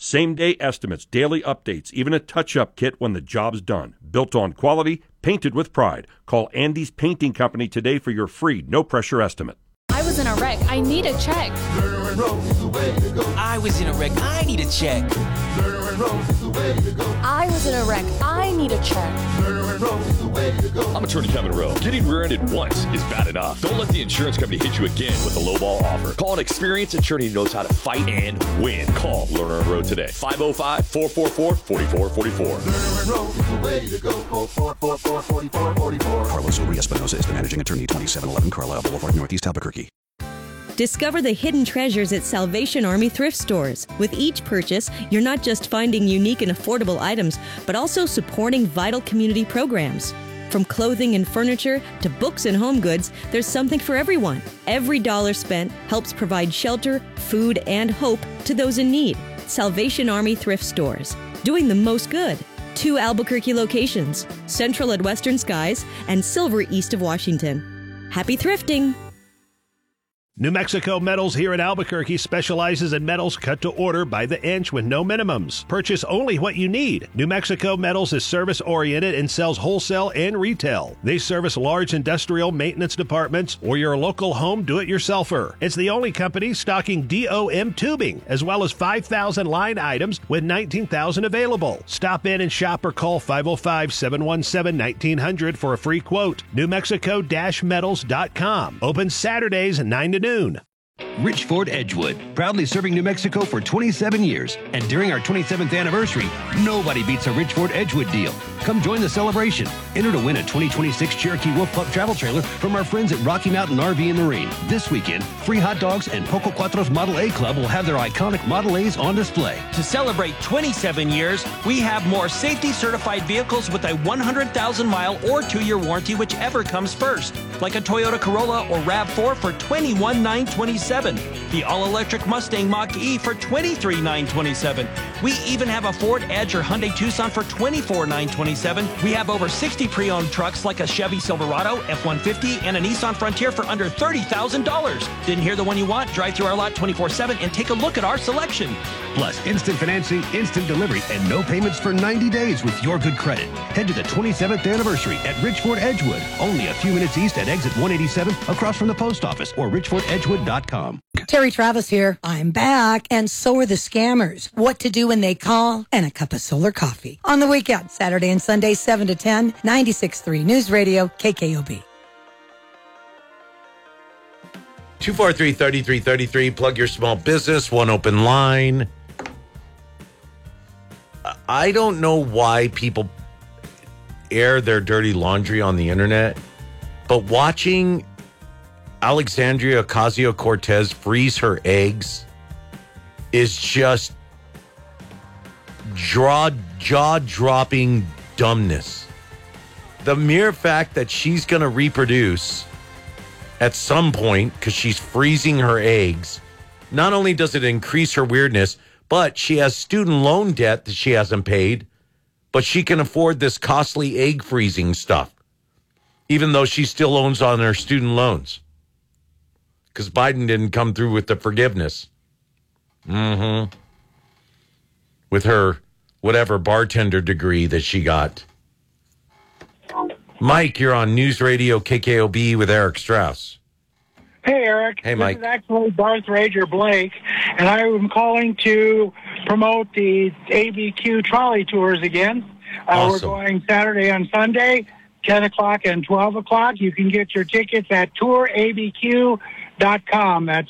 Same-day estimates, daily updates, even a touch-up kit when the job's done. Built on quality, painted with pride. Call Andy's Painting Company today for your free, no-pressure estimate. I was in a wreck. I need a check. I was in a wreck. I need a check. I was in a wreck. I need a check. I'm attorney Kevin Rowe. Getting rear-ended once is bad enough. Don't let the insurance company hit you again with a lowball offer. Call an experienced attorney who knows how to fight and win. Call Lerner & Rowe today. 505-444-4444. Carlos Uri-Espinosa is the managing attorney, 2711 Carlisle Boulevard, Northeast Albuquerque. Discover the hidden treasures at Salvation Army thrift stores. With each purchase, you're not just finding unique and affordable items, but also supporting vital community programs. From clothing and furniture to books and home goods, there's something for everyone. Every dollar spent helps provide shelter, food, and hope to those in need. Salvation Army thrift stores, doing the most good. 2 Albuquerque locations, Central at Western Skies and Silver east of Washington. Happy thrifting! New Mexico Metals here in Albuquerque specializes in metals cut to order by the inch with no minimums. Purchase only what you need. New Mexico Metals is service-oriented and sells wholesale and retail. They service large industrial maintenance departments or your local home do-it-yourselfer. It's the only company stocking DOM tubing, as well as 5,000 line items with 19,000 available. Stop in and shop or call 505-717-1900 for a free quote. NewMexico-Metals.com. Open Saturdays 9 to noon. Rich Ford Edgewood, proudly serving New Mexico for 27 years. And during our 27th anniversary, nobody beats a Rich Ford Edgewood deal. Come join the celebration. Enter to win a 2026 Cherokee Wolf Pup travel trailer from our friends at Rocky Mountain RV and Marine. This weekend, free hot dogs and Poco Cuatros Model A Club will have their iconic Model A's on display. To celebrate 27 years, we have more safety-certified vehicles with a 100,000-mile or 2-year warranty, whichever comes first. Like a Toyota Corolla or RAV4 for $21,927. The all-electric Mustang Mach-E for $23,927. We even have a Ford Edge or Hyundai Tucson for $24,927. We have over 60 pre-owned trucks like a Chevy Silverado, F-150, and a Nissan Frontier for under $30,000. Didn't hear the one you want? Drive through our lot 24/7 and take a look at our selection. Plus, instant financing, instant delivery, and no payments for 90 days with your good credit. Head to the 27th anniversary at Rich Ford Edgewood, only a few minutes east at exit 187 across from the post office, or richfordedgewood.com. Terry Travis here. I'm back, and so are the scammers. What to do when they call, and a cup of solar coffee. On the weekend, Saturday and Sunday, 7 to 10, 96.3 News Radio, KKOB. 243-3333. Plug your small business. One open line. I don't know why people air their dirty laundry on the internet, but watching Alexandria Ocasio-Cortez freeze her eggs is just jaw-dropping dumbness. The mere fact that she's going to reproduce at some point because she's freezing her eggs, not only does it increase her weirdness, but she has student loan debt that she hasn't paid, but she can afford this costly egg freezing stuff, even though she still owns on her student loans. Because Biden didn't come through with the forgiveness. With her whatever bartender degree that she got. Mike, you're on News Radio KKOB with Eric Strauss. Hey, Eric. Hey, Mike. This is actually Darth Rager Blake, and I am calling to promote the ABQ trolley tours again. Awesome. We're going Saturday and Sunday, 10 o'clock and 12 o'clock. You can get your tickets at tourabq.com. That's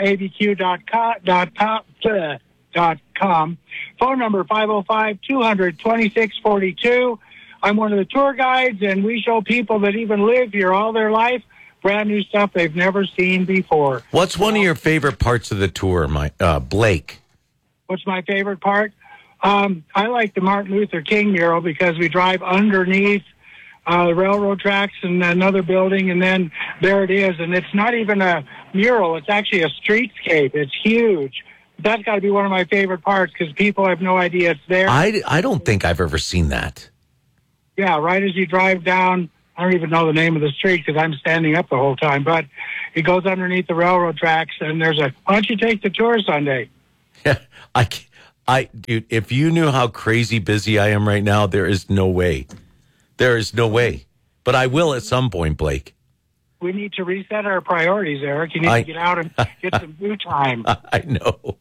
tourabq.com. Phone number 505-200-2642. I'm one of the tour guides, and we show people that even live here all their life brand new stuff they've never seen before. What's one of your favorite parts of the tour, Blake? What's my favorite part? I like the Martin Luther King mural because we drive underneath the railroad tracks and another building, and then there it is. And it's not even a mural. It's actually a streetscape. It's huge. That's got to be one of my favorite parts because people have no idea it's there. I don't think I've ever seen that. Yeah, right as you drive down, I don't even know the name of the street because I'm standing up the whole time, but it goes underneath the railroad tracks, and there's why don't you take the tour Sunday? Yeah, Dude, if you knew how crazy busy I am right now, there is no way. There is no way. But I will at some point, Blake. We need to reset our priorities, Eric. You need to get out and get some blue time. I know.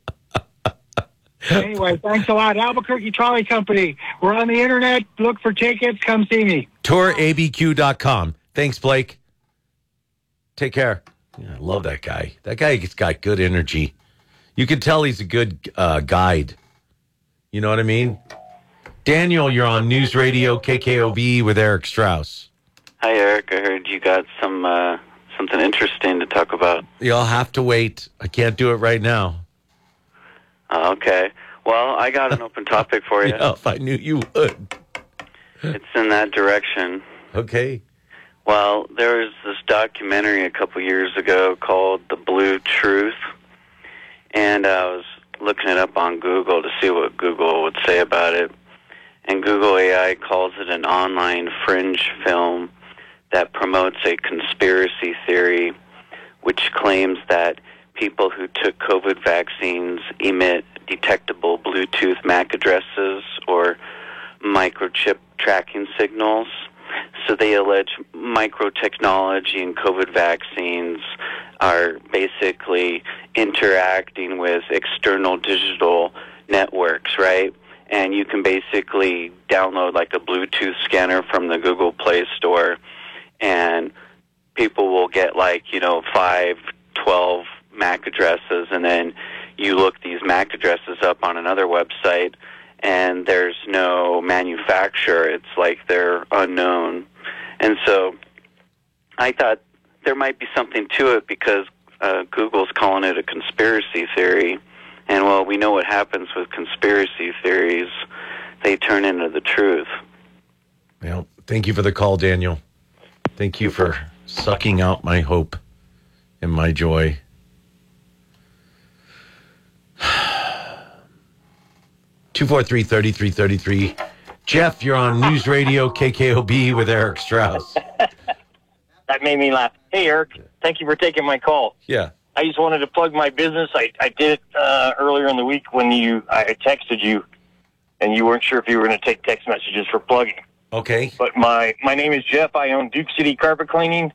Anyway, thanks a lot. Albuquerque Trolley Company. We're on the internet. Look for tickets. Come see me. TourABQ.com. Thanks, Blake. Take care. Yeah, I love that guy. That guy's got good energy. You can tell he's a good guide. You know what I mean? Daniel, you're on News Radio KKOB with Eric Strauss. Hi, Eric. I heard you got something interesting to talk about. You'll have to wait. I can't do it right now. Okay. Well, I got an open topic for you. Yeah, if I knew you would. It's in that direction. Okay. Well, there was this documentary a couple years ago called The Blue Truth, and I was looking it up on Google to see what Google would say about it. And Google AI calls it an online fringe film that promotes a conspiracy theory which claims that people who took COVID vaccines emit detectable Bluetooth MAC addresses or microchip tracking signals. So they allege microtechnology and COVID vaccines are basically interacting with external digital networks, right? And you can basically download like a Bluetooth scanner from the Google Play Store, and people will get 5, 12 MAC addresses, and then you look these MAC addresses up on another website, and there's no manufacturer. It's like they're unknown. And so I thought there might be something to it because Google's calling it a conspiracy theory. And, well, we know what happens with conspiracy theories. They turn into the truth. Well, thank you for the call, Daniel. Thank you for sucking out my hope and my joy. Two 243-3333. Jeff, you're on News Radio KKOB with Eric Strauss. That made me laugh. Hey, Eric, thank you for taking my call. Yeah. I just wanted to plug my business. I did it earlier in the week when I texted you, and you weren't sure if you were going to take text messages for plugging. Okay. But my name is Jeff. I own Duke City Carpet Cleaning.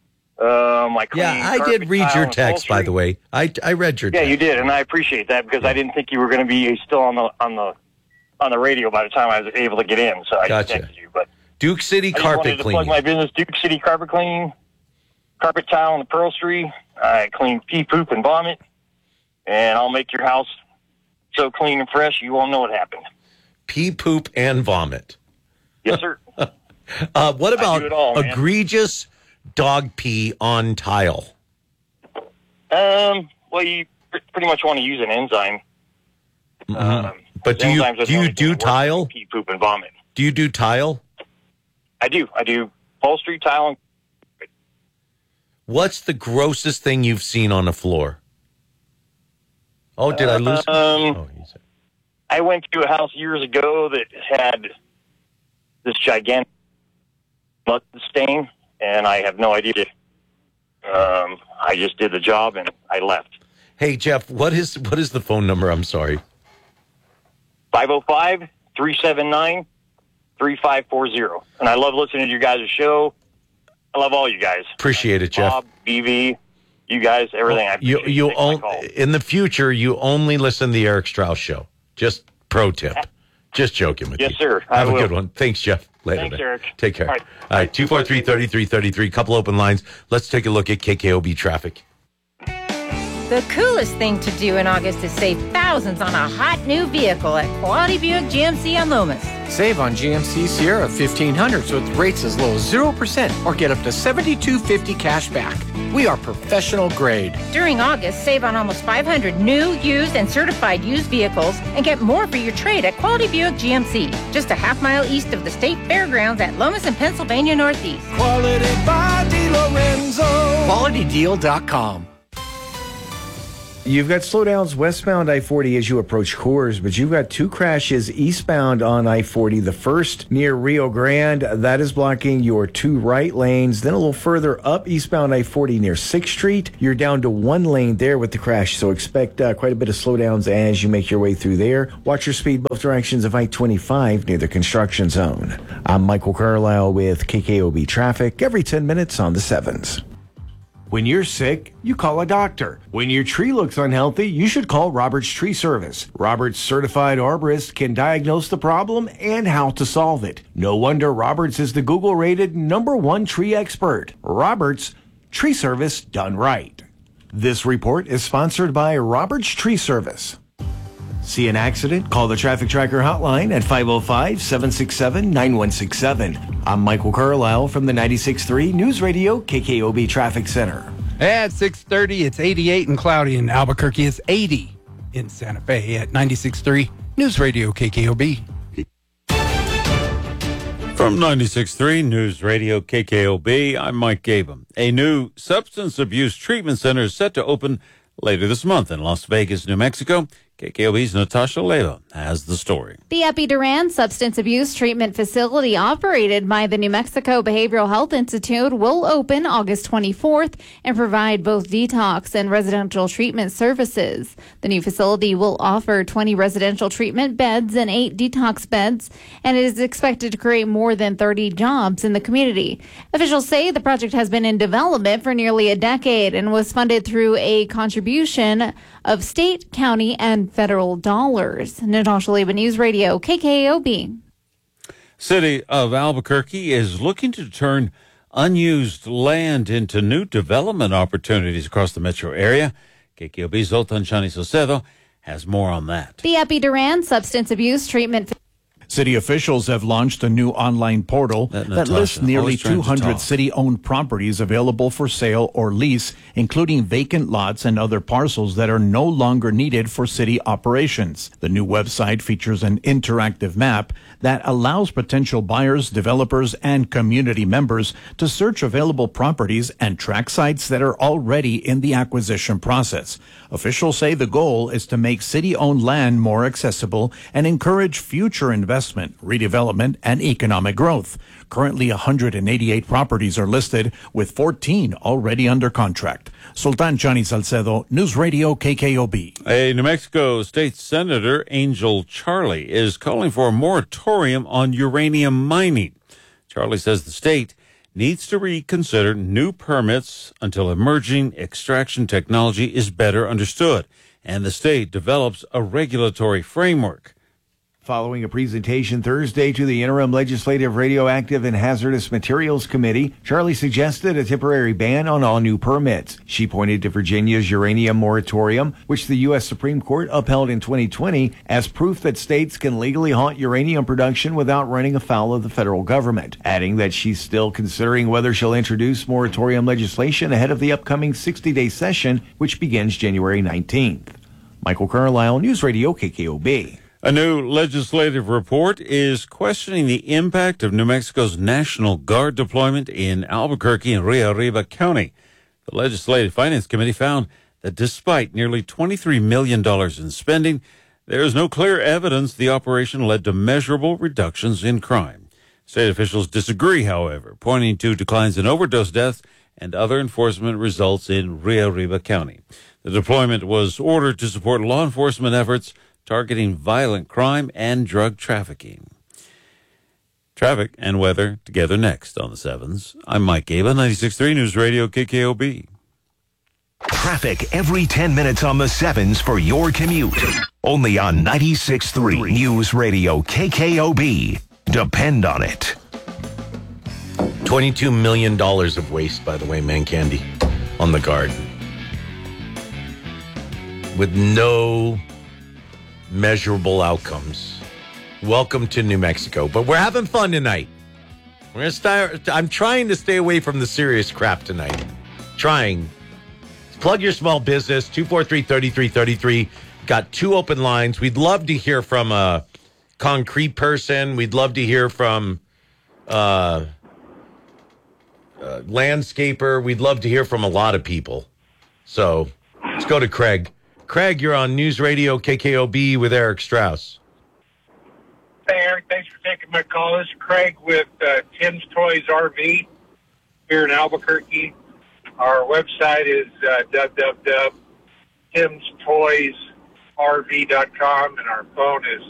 I did read your text, by the way. I read your text. Yeah, you did, and I appreciate that because I didn't think you were going to be still on the radio by the time I was able to get in. So I texted you. But Duke City Carpet Cleaning. I wanted to plug my business, Duke City Carpet Cleaning, carpet tile and upholstery. I clean pee, poop, and vomit, and I'll make your house so clean and fresh you won't know what happened. Pee, poop, and vomit. Yes, sir. What about egregious dog pee on tile? Well, you pretty much want to use an enzyme. But do you do tile? Pee, poop, and vomit. Do you do tile? I do. I do upholstery, tile, and what's the grossest thing you've seen on the floor? Oh, did I lose? I went to a house years ago that had this gigantic mud stain, and I have no idea. I just did the job, and I left. Hey, Jeff, what is the phone number? I'm sorry. 505-379-3540. And I love listening to your guys' show. I love all you guys. Appreciate it, Jeff. Bob, BV, you guys, everything. In the future, you only listen to the Eric Strauss Show. Just pro tip. Just joking with you. Yes, sir. Have a good one. Thanks, Jeff. Later. Thanks, Eric. Take care. All right, 243-3333. Couple open lines. Let's take a look at KKOB traffic. The coolest thing to do in August is save thousands on a hot new vehicle at Quality Buick GMC on Loomis. Save on GMC Sierra 1500s with rates as low as 0% or get up to $7,250 cash back. We are professional grade. During August, save on almost 500 new, used, and certified used vehicles and get more for your trade at Quality Buick GMC. Just a half mile east of the State Fairgrounds at Lomas and Pennsylvania Northeast. Quality by DeLorenzo. QualityDeal.com. You've got slowdowns westbound I-40 as you approach Coors, but you've got 2 crashes eastbound on I-40. The first near Rio Grande, that is blocking your 2 right lanes. Then a little further up eastbound I-40 near 6th Street, you're down to 1 lane there with the crash. So expect quite a bit of slowdowns as you make your way through there. Watch your speed both directions of I-25 near the construction zone. I'm Michael Carlisle with KKOB Traffic every 10 minutes on the 7s. When you're sick, you call a doctor. When your tree looks unhealthy, you should call Roberts Tree Service. Roberts certified arborist can diagnose the problem and how to solve it. No wonder Roberts is the Google-rated #1 tree expert. Roberts, tree service done right. This report is sponsored by Roberts Tree Service. See an accident? Call the Traffic Tracker hotline at 505-767-9167. I'm Michael Carlisle from the 96.3 News Radio KKOB Traffic Center. At 6:30, it's 88 and cloudy in Albuquerque. It's 80 in Santa Fe at 96.3 News Radio KKOB. From 96.3 News Radio KKOB, I'm Mike Gabum. A new substance abuse treatment center is set to open later this month in Las Vegas, New Mexico. KKOB's Natasha Leva has the story. The Epi Duran Substance Abuse Treatment Facility operated by the New Mexico Behavioral Health Institute will open August 24th and provide both detox and residential treatment services. The new facility will offer 20 residential treatment beds and 8 detox beds, and it is expected to create more than 30 jobs in the community. Officials say the project has been in development for nearly a decade and was funded through a contribution of state, county, and federal dollars. Natasha Leva, News Radio, KKOB. City of Albuquerque is looking to turn unused land into new development opportunities across the metro area. KKOB's Zoltan Chani Socedo has more on that. The Epi Duran Substance Abuse Treatment City officials have launched a new online portal that lists nearly 200 city-owned properties available for sale or lease, including vacant lots and other parcels that are no longer needed for city operations. The new website features an interactive map that allows potential buyers, developers, and community members to search available properties and track sites that are already in the acquisition process. Officials say the goal is to make city-owned land more accessible and encourage future investment, redevelopment, and economic growth. Currently, 188 properties are listed, with 14 already under contract. Sultan Chani Salcedo, News Radio KKOB. A New Mexico State Senator, Angel Charlie, is calling for a moratorium on uranium mining. Charlie says the state needs to reconsider new permits until emerging extraction technology is better understood and the state develops a regulatory framework. Following a presentation Thursday to the Interim Legislative Radioactive and Hazardous Materials Committee, Charlie suggested a temporary ban on all new permits. She pointed to Virginia's uranium moratorium, which the U.S. Supreme Court upheld in 2020, as proof that states can legally halt uranium production without running afoul of the federal government, adding that she's still considering whether she'll introduce moratorium legislation ahead of the upcoming 60-day session, which begins January 19th. Michael Carlisle, News Radio KKOB. A new legislative report is questioning the impact of New Mexico's National Guard deployment in Albuquerque and Rio Arriba County. The Legislative Finance Committee found that despite nearly $23 million in spending, there is no clear evidence the operation led to measurable reductions in crime. State officials disagree, however, pointing to declines in overdose deaths and other enforcement results in Rio Arriba County. The deployment was ordered to support law enforcement efforts targeting violent crime and drug trafficking. Traffic and weather together next on the 7s. I'm Mike Gaba, 96.3 News Radio KKOB. Traffic every 10 minutes on the 7s for your commute. Only on 96.3 News Radio KKOB. Depend on it. $22 million of waste, by the way, man candy, on the Guard. With no measurable outcomes. Welcome to New Mexico. But we're having fun tonight. We're gonna start. I'm trying to stay away from the serious crap tonight. Trying. Plug your small business, 243-3333. Got 2 open lines. We'd love to hear from a concrete person. We'd love to hear from landscaper. We'd love to hear from a lot of people. So let's go to Craig. Craig, you're on News Radio KKOB with Eric Strauss. Hey, Eric, thanks for taking my call. This is Craig with Tim's Toys RV here in Albuquerque. Our website is www.timstoysrv.com, and our phone is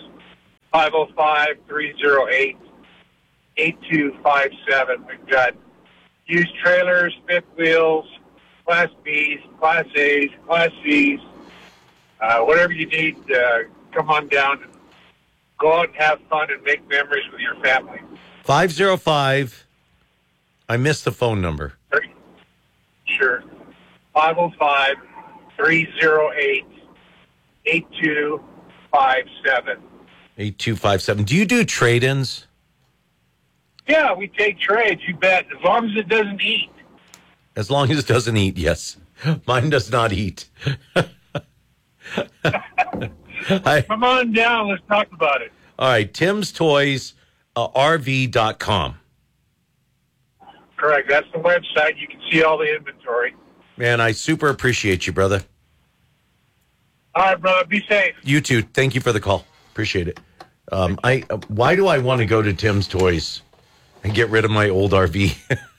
505-308-8257. We've got used trailers, fifth wheels, Class Bs, Class As, Class Cs, whatever you need, come on down and go out and have fun and make memories with your family. 505. I missed the phone number. Sure. 505-308-8257. 8257. Do you do trade-ins? Yeah, we take trades, you bet, as long as it doesn't eat. As long as it doesn't eat, yes. Mine does not eat. Come on down, let's talk about it. All right, Tim's Toys, RV.com. Correct, that's the website. You can see all the inventory. Man, I super appreciate you, brother. All right, brother, be safe. You too. Thank you for the call. Appreciate it. Why do I want to go to Tim's Toys and get rid of my old RV?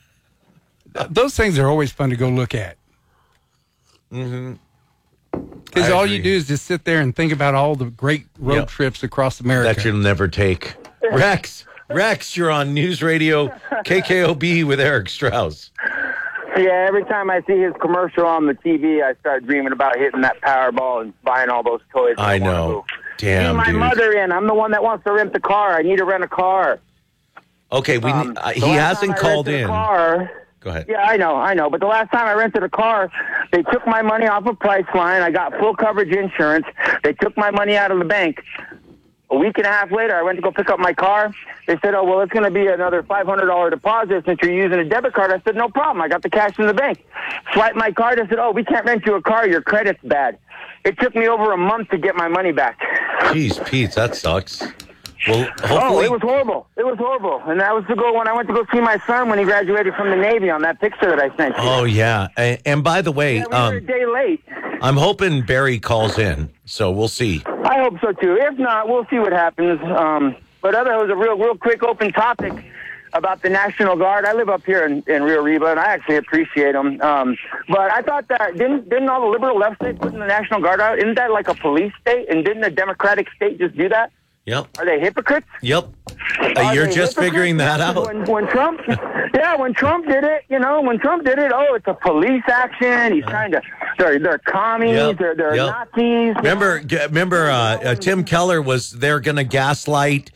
Those things are always fun to go look at. Mm-hmm. Because all you do is just sit there and think about all the great road trips across America. That you'll never take. Rex, you're on News Radio KKOB with Eric Strauss. Yeah, every time I see his commercial on the TV, I start dreaming about hitting that Powerball and buying all those toys. I know. Damn, my dude. mother in. I'm the one that wants to rent the car. I need to rent a car. Okay, he hasn't called in. Go ahead. Yeah, I know. But the last time I rented a car, they took my money off of Priceline. I got full coverage insurance. They took my money out of the bank. A week and a half later, I went to go pick up my car. They said, oh, well, it's going to be another $500 deposit since you're using a debit card. I said, no problem. I got the cash in the bank. Swiped my card. I said, oh, we can't rent you a car. Your credit's bad. It took me over a month to get my money back. Jeez, Pete, that sucks. Well, hopefully... it was horrible. It was horrible. And that was when I went to go see my son when he graduated from the Navy on that picture that I sent you. Oh, yeah. And by the way... we were a day late. I'm hoping Barry calls in, so we'll see. I hope so, too. If not, we'll see what happens. But it was a real quick open topic about the National Guard. I live up here in Rio Reba, and I actually appreciate them. But I thought that didn't all the liberal left states put the National Guard out? Isn't that like a police state? And didn't a Democratic state just do that? Yep. Are they hypocrites? Yep. You're just figuring that out. When Trump did it, it's a police action. He's trying to, they're commies, they're Nazis. Remember, Tim Keller was, they're going to gaslight,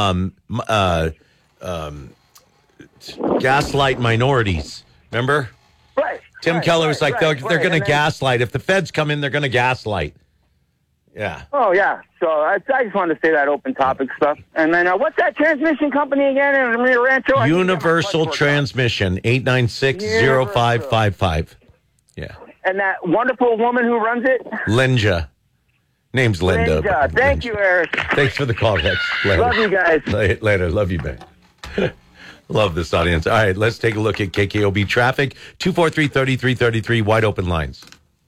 gaslight minorities. Remember? Right. Tim Keller was like, they're going to gaslight. If the feds come in, they're going to gaslight. Yeah. Oh, yeah. So I just wanted to say that open topic stuff. And then what's that transmission company again in Rio Rancho? Universal Transmission, 896-0555. Yeah. And that wonderful woman who runs it? Linda. Name's Linda. Linda. Thank you, Eric. Thanks for the call, Rex. Later. Love you guys. Later. Love you, man. Love this audience. All right, let's take a look at KKOB traffic. 243-3333, wide open lines.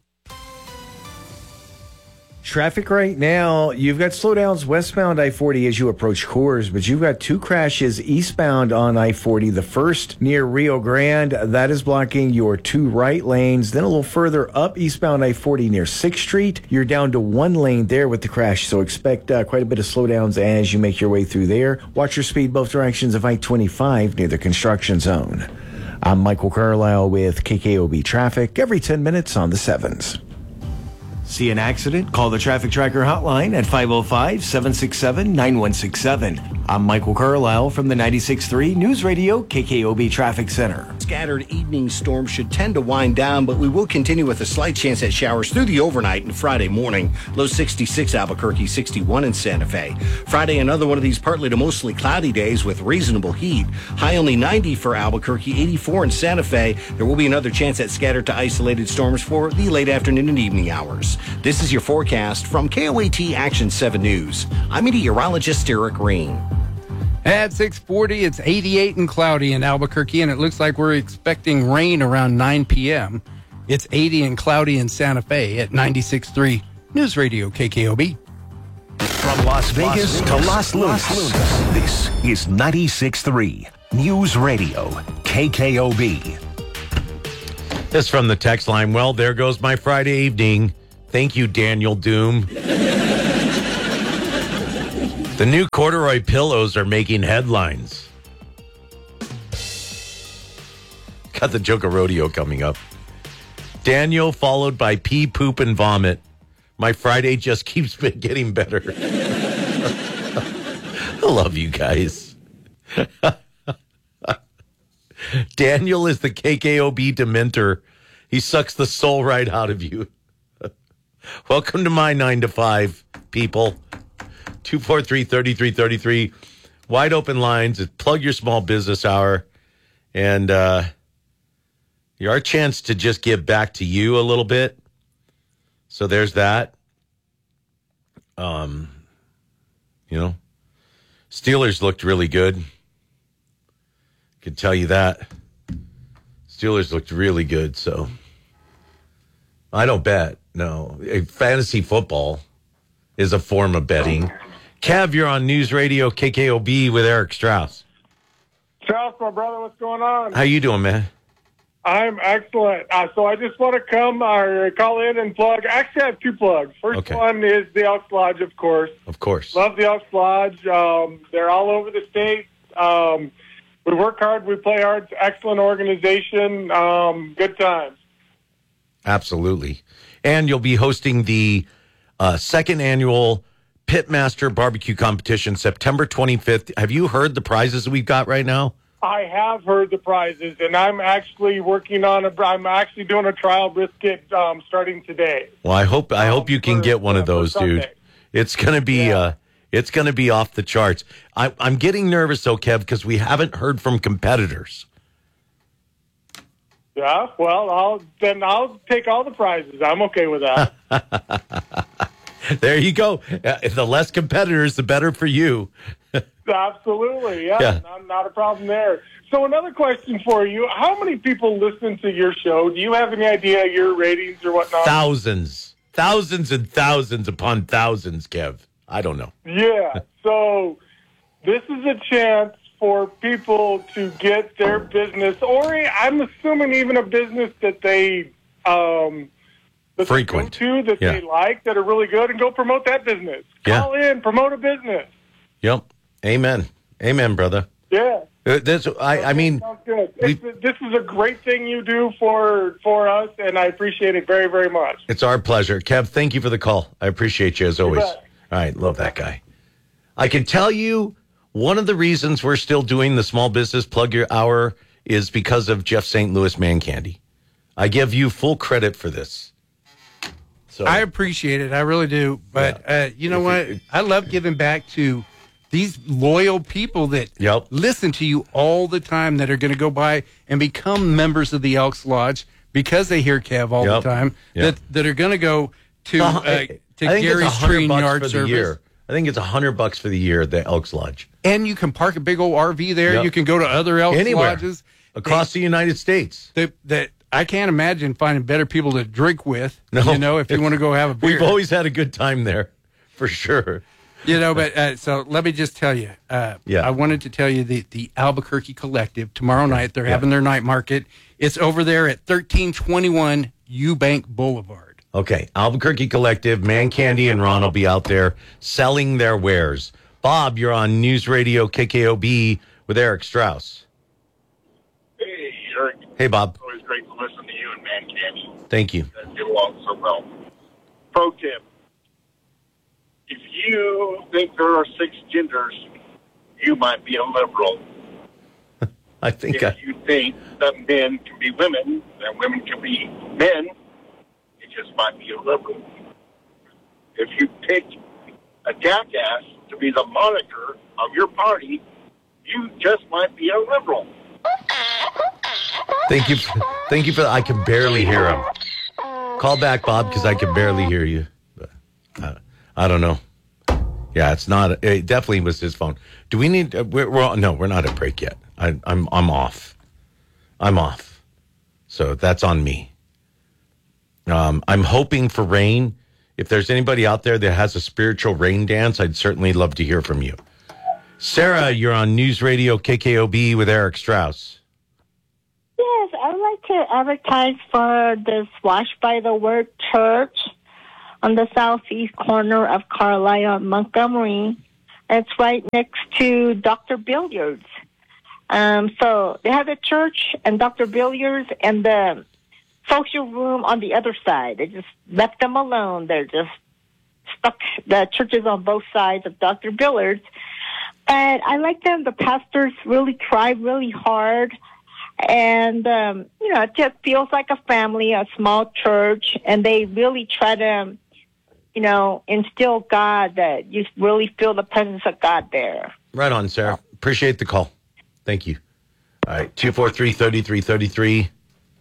Traffic right now, you've got slowdowns westbound I-40 as you approach Coors, but you've got two crashes eastbound on I-40. The first near Rio Grande, that is blocking your two right lanes. Then a little further up eastbound I-40 near 6th Street, you're down to one lane there with the crash, so expect quite a bit of slowdowns as you make your way through there. Watch your speed both directions of I-25 near the construction zone. I'm Michael Carlisle with KKOB Traffic every 10 minutes on the 7s. See an accident? Call the Traffic Tracker hotline at 505-767-9167. I'm Michael Carlisle from the 96.3 News Radio KKOB Traffic Center. Scattered evening storms should tend to wind down, but we will continue with a slight chance at showers through the overnight and Friday morning. Low 66 Albuquerque, 61 in Santa Fe. Friday, another one of these partly to mostly cloudy days with reasonable heat. High only 90 for Albuquerque, 84 in Santa Fe. There will be another chance at scattered to isolated storms for the late afternoon and evening hours. This is your forecast from KOAT Action 7 News. I'm meteorologist Eric Green. At 6:40, it's 88 and cloudy in Albuquerque, and it looks like we're expecting rain around 9 p.m. It's 80 and cloudy in Santa Fe at 96.3 News Radio KKOB. From Las Vegas to Las Lunas, this is 96.3 News Radio KKOB. This from the text line. Well, there goes my Friday evening. Thank you, Daniel Doom. The new corduroy pillows are making headlines. Got the Joker Rodeo coming up. Daniel followed by pee, poop, and vomit. My Friday just keeps getting better. I love you guys. Daniel is the KKOB Dementor. He sucks the soul right out of you. Welcome to my 9 to 5, people. 243-3333. Wide open lines. It's Plug Your Small Business Hour. And our chance to just give back to you a little bit. So there's that. Steelers looked really good. Can tell you that. Steelers looked really good, so I don't bet. No. Fantasy football is a form of betting. Kev, you're on News Radio KKOB with Eric Strauss. Strauss, my brother, what's going on? How you doing, man? I'm excellent. So I just want to call in and plug. Actually, I have two plugs. First one is the Elks Lodge, of course. Of course. Love the Elks Lodge. They're all over the state. We work hard. We play hard. It's an excellent organization. Good times. Absolutely. And you'll be hosting the second annual Pitmaster Barbecue Competition, September 25th. Have you heard the prizes we've got right now? I have heard the prizes, and I'm actually working on I'm actually doing a trial brisket starting today. Well, I hope you can get one of those, dude. It's gonna be it's gonna be off the charts. I'm getting nervous though, Kev, because we haven't heard from competitors. Yeah, well, I'll take all the prizes. I'm okay with that. There you go. The less competitors, the better for you. Absolutely, yeah. Not a problem there. So another question for you. How many people listen to your show? Do you have any idea your ratings or whatnot? Thousands and thousands upon thousands, Kev. I don't know. Yeah, so this is a chance for people to get their business, or I'm assuming even a business that they frequent they like, that are really good, and go promote that business. Call in, promote a business. Yep. Amen, brother. Yeah. I mean, sounds good. This is a great thing you do for us, and I appreciate it very, very much. It's our pleasure. Kev, thank you for the call. I appreciate you as always. All right, love that guy. I can tell you one of the reasons we're still doing the Small Business Plug Your Hour is because of Jeff St. Louis Man Candy. I give you full credit for this. So I appreciate it. I really do. But you know what? I love giving back to these loyal people that listen to you all the time, that are going to go by and become members of the Elks Lodge because they hear Kev all the time, that are going to go to Gary's Tree Yard Service. I think it's $100 for the year at the Elks Lodge. And you can park a big old RV there. Yep. You can go to other Elks Lodges. Across the United States. That I can't imagine finding better people to drink with, if you want to go have a beer. We've always had a good time there, for sure. But so let me just tell you. I wanted to tell you the Albuquerque Collective tomorrow night. They're having their night market. It's over there at 1321 Eubank Boulevard. Okay, Albuquerque Collective, Man Candy and Ron will be out there selling their wares. Bob, you're on News Radio KKOB with Eric Strauss. Hey, Eric. Hey, Bob. It's always great to listen to you and Man Candy. Thank you. Get along so well. Pro tip. If you think there are 6 genders, you might be a liberal. I think if you think that men can be women and women can be men, you just might be a liberal. If you pick a jackass to be the moniker of your party, you just might be a liberal. Thank you for I can barely hear him. Call back, Bob, because I can barely hear you. I don't know. Yeah, it definitely was his phone. Do we need? We're not at break yet. I'm off. I'm off. So that's on me. I'm hoping for rain. If there's anybody out there that has a spiritual rain dance, I'd certainly love to hear from you. Sarah, you're on News Radio KKOB with Eric Strauss. Yes, I would like to advertise for this Wash by the Word Church on the southeast corner of Carlisle and Montgomery. It's right next to Dr. Billiards. So they have the church and Dr. Billiards and the social room on the other side. They just left them alone. They're just stuck. The church is on both sides of Dr. Billiards. But I like them. The pastors really try really hard. And, it just feels like a family, a small church. And they really try to, instill God, that you really feel the presence of God there. Right on, Sarah. Appreciate the call. Thank you. All right, 243-3333.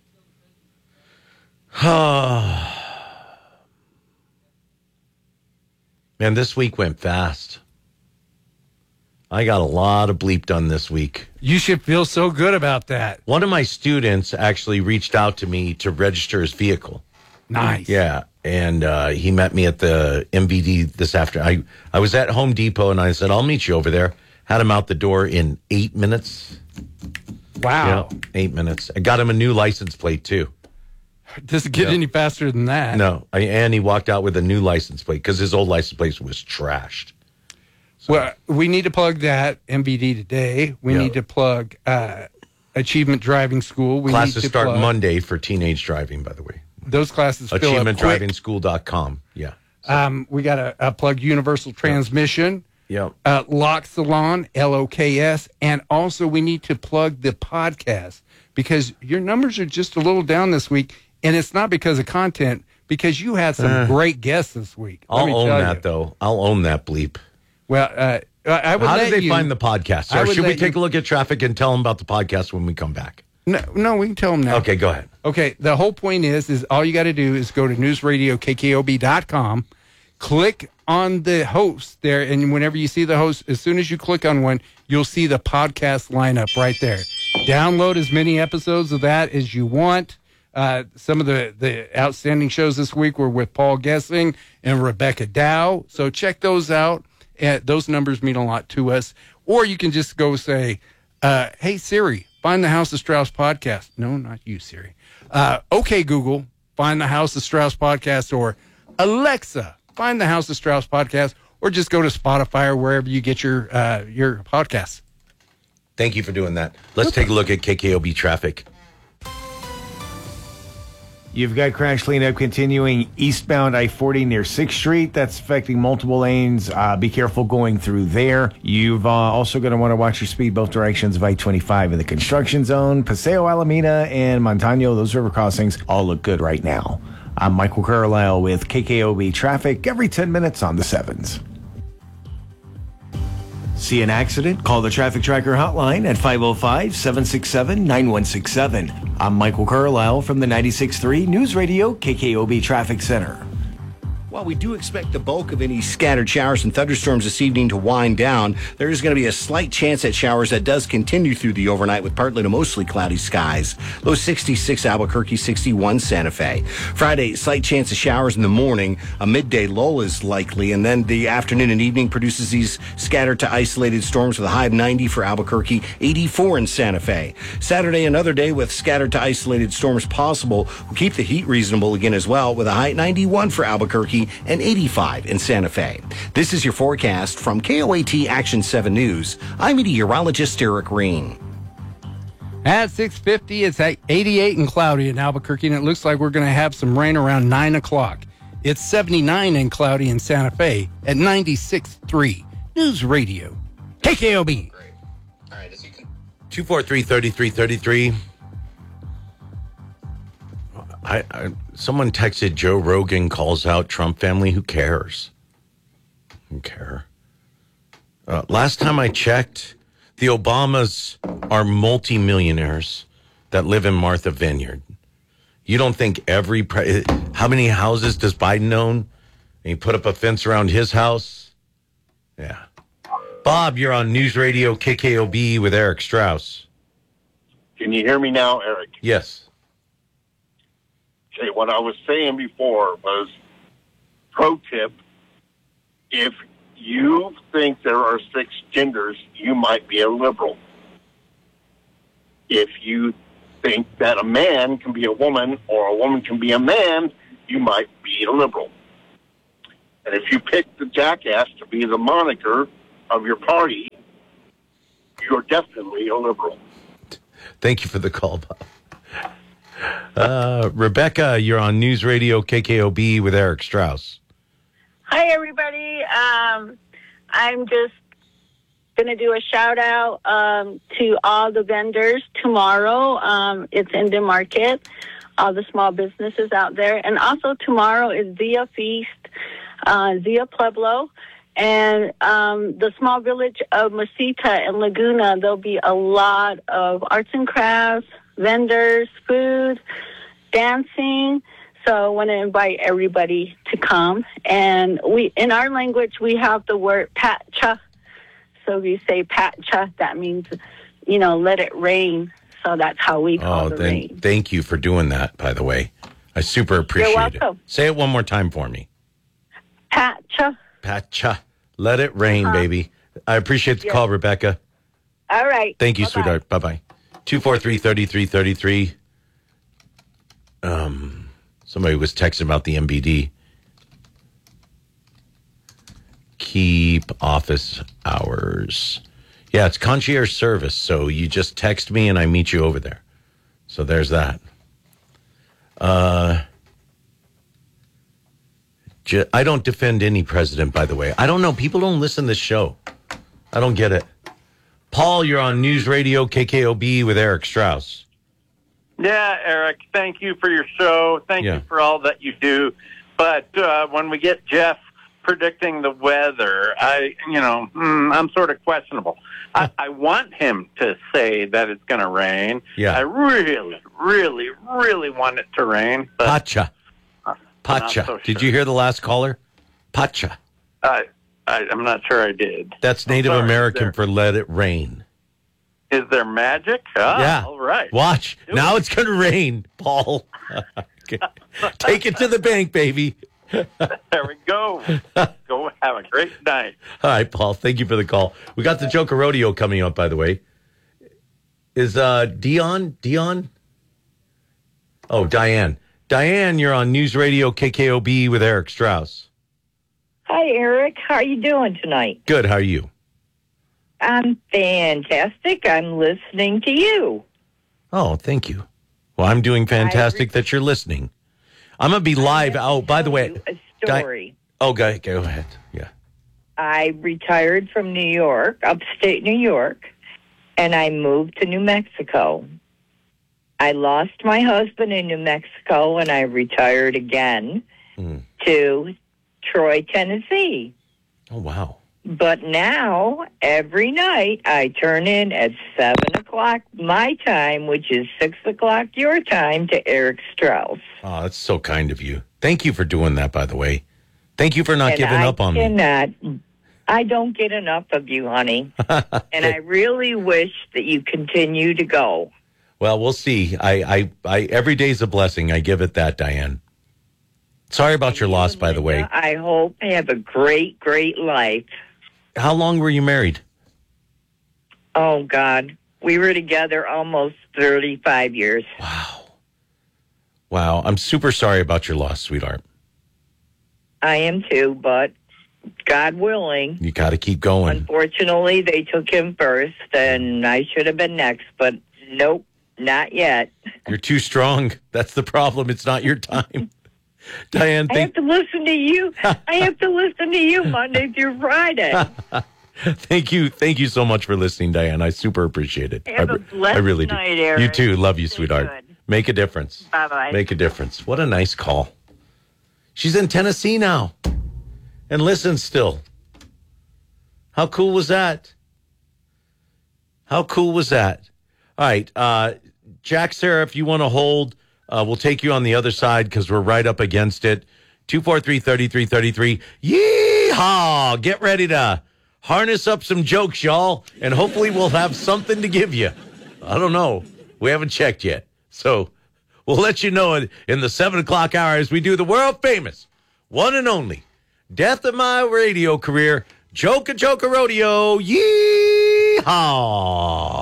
Man, this week went fast. I got a lot of bleep done this week. You should feel so good about that. One of my students actually reached out to me to register his vehicle. Nice. Yeah, and he met me at the MVD this afternoon. I was at Home Depot, and I said, I'll meet you over there. Had him out the door in 8 minutes. Wow. Yeah, 8 minutes. I got him a new license plate, too. Does it get any faster than that? No, and he walked out with a new license plate because his old license plate was trashed. So. Well, we need to plug that MVD today. We need to plug Achievement Driving School. Classes start Monday for teenage driving, by the way. Those classes fill up quick. AchievementDrivingschool.com. Yeah. So. We got to plug Universal Transmission. Yep. Lock Salon, LOKS. And also we need to plug the podcast because your numbers are just a little down this week. And it's not because of content, because you had some great guests this week. I'll own that, though. I'll own that bleep. Well, I would. How do they find the podcast? Or should we take a look at traffic and tell them about the podcast when we come back? No, we can tell them now. Okay, go ahead. Okay, the whole point is all you got to do is go to newsradiokkob.com, click on the host there, and whenever you see the host, as soon as you click on one, you'll see the podcast lineup right there. Download as many episodes of that as you want. Some of the outstanding shows this week were with Paul Gessing and Rebecca Dow, so check those out. Those numbers mean a lot to us. Or you can just go say, hey, Siri, find the House of Strauss podcast. No, not you, Siri. Okay, Google, find the House of Strauss podcast. Or Alexa, find the House of Strauss podcast. Or just go to Spotify or wherever you get your podcasts. Thank you for doing that. Let's take a look at KKOB traffic. You've got crash cleanup continuing eastbound I-40 near 6th Street. That's affecting multiple lanes. Be careful going through there. You've also going to want to watch your speed both directions of I-25 in the construction zone. Paseo Alameda and Montano, those river crossings, all look good right now. I'm Michael Carlisle with KKOB Traffic every 10 minutes on the 7s. See an accident? Call the Traffic Tracker hotline at 505-767-9167. I'm Michael Carlisle from the 96.3 News Radio KKOB Traffic Center. While we do expect the bulk of any scattered showers and thunderstorms this evening to wind down, there is going to be a slight chance at showers that does continue through the overnight with partly to mostly cloudy skies. Low 66 Albuquerque, 61 Santa Fe. Friday, slight chance of showers in the morning. A midday lull is likely, and then the afternoon and evening produces these scattered to isolated storms with a high of 90 for Albuquerque, 84 in Santa Fe. Saturday, another day with scattered to isolated storms possible. We'll keep the heat reasonable again as well with a high 91 for Albuquerque and 85 in Santa Fe. This is your forecast from KOAT Action 7 News. I'm meteorologist Eric Reen. At 6:50, it's at 88 and cloudy in Albuquerque, and it looks like we're going to have some rain around 9 o'clock. It's 79 and cloudy in Santa Fe at 96.3 News Radio KKOB. Great. All right, 243-3333. Someone texted Joe Rogan calls out Trump family. Who cares? Who care? Last time I checked, the Obamas are multimillionaires that live in Martha Vineyard. You don't think how many houses does Biden own? And he put up a fence around his house? Yeah. Bob, you're on News Radio KKOB with Eric Strauss. Can you hear me now, Eric? Yes. Okay, what I was saying before was pro tip, if you think there are 6 genders, you might be a liberal. If you think that a man can be a woman or a woman can be a man, you might be a liberal. And if you pick the jackass to be the moniker of your party, you're definitely a liberal. Thank you for the call, Bob. Rebecca, you're on News Radio KKOB with Eric Strauss. Hi, everybody. I'm just going to do a shout out to all the vendors tomorrow. It's in the market, all the small businesses out there. And also tomorrow is Zia Feast, Zia Pueblo. And the small village of Mesita and Laguna, there'll be a lot of arts and crafts, vendors, food, dancing. So I want to invite everybody to come. And we, in our language, we have the word patcha. So if you say patcha, that means, let it rain. So that's how we call the rain. Thank you for doing that, by the way. I super appreciate You're it. welcome. Say it one more time for me. Patcha. Patcha. Let it rain, baby. I appreciate the call, Rebecca. All right. Thank you, Bye-bye. sweetheart. Bye-bye. 243-3333. Somebody was texting about the MBD. Keep office hours. Yeah, it's concierge service, so you just text me and I meet you over there. So there's that. I don't defend any president, by the way. I don't know. People don't listen to this show. I don't get it. Paul, you're on News Radio KKOB with Eric Strauss. Yeah, Eric, thank you for your show. Thank you for all that you do. But when we get Jeff predicting the weather, I'm sort of questionable. I want him to say that it's going to rain. Yeah. I really, really, really want it to rain. But Pacha. Pacha. so Did you hear the last caller? Pacha. I'm not sure I did. That's Native American for let it rain. Is there magic? Yeah. All right. Watch. Now it's going to rain, Paul. Okay. Take it to the bank, baby. There we go. Go have a great night. All right, Paul. Thank you for the call. We got the Joker Rodeo coming up, by the way. Is Dion? Oh, Diane. Diane, you're on News Radio KKOB with Eric Strauss. Hi, Eric. How are you doing tonight? Good. How are you? I'm fantastic. I'm listening to you. Oh, thank you. Well, I'm doing fantastic that you're listening. I'm going to be live out. By the way, a story. Go ahead. Yeah. I retired from New York, upstate New York, and I moved to New Mexico. I lost my husband in New Mexico, and I retired again to Troy, Tennessee. Oh, wow. But now, every night, I turn in at 7 o'clock my time, which is 6 o'clock your time, to Eric Strauss. Oh, that's so kind of you. Thank you for doing that, by the way. Thank you for not giving up on me. I don't get enough of you, honey. And I really wish that you continue to go. Well, we'll see. I every day's a blessing. I give it that, Diane. Sorry about your loss, by the way. I hope you have a great, great life. How long were you married? Oh, God. We were together almost 35 years. Wow. I'm super sorry about your loss, sweetheart. I am too, but God willing. You got to keep going. Unfortunately, they took him first, and I should have been next, but nope, not yet. You're too strong. That's the problem. It's not your time. Diane, I have to listen to you. I have to listen to you Monday through Friday. Thank you so much for listening, Diane. I super appreciate it. Have a blessed I really night, do. Eric. You too. Love you, sweetheart. Good. Make a difference. Bye-bye. Make a difference. What a nice call. She's in Tennessee now and listens still. How cool was that? How cool was that? All right. Jack, Sarah, if you want to hold, we'll take you on the other side because we're right up against it. 243-3333. Yeehaw! Get ready to harness up some jokes, y'all, and hopefully we'll have something to give you. I don't know. We haven't checked yet. So we'll let you know in the 7 o'clock hour as we do the world famous, one and only death of my radio career. Joker Rodeo. Yeehaw.